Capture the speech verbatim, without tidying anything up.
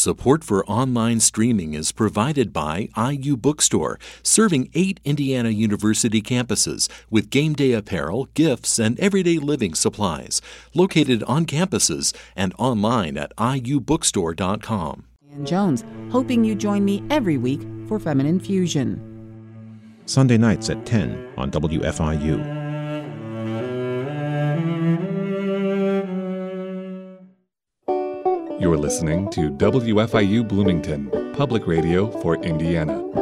Support for online streaming is provided by I U Bookstore, serving eight Indiana University campuses with game day apparel, gifts, and everyday living supplies. Located on campuses and online at I U bookstore dot com. Ann Jones, hoping you join me every week for Feminine Fusion. Sunday nights at ten on W F I U. You're listening to W F I U Bloomington, public radio for Indiana.